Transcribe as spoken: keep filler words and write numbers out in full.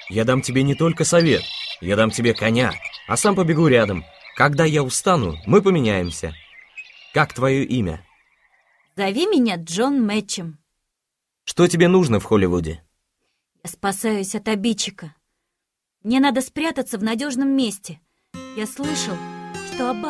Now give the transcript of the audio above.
Я дам тебе не только совет, я дам тебе коня, а сам побегу рядом. Когда я устану, мы поменяемся. Как твое имя? Зови меня Джон Мэтчем. Что тебе нужно в Холливуде? Я спасаюсь от обидчика. Мне надо спрятаться в надежном месте. Я слышал, что Аббат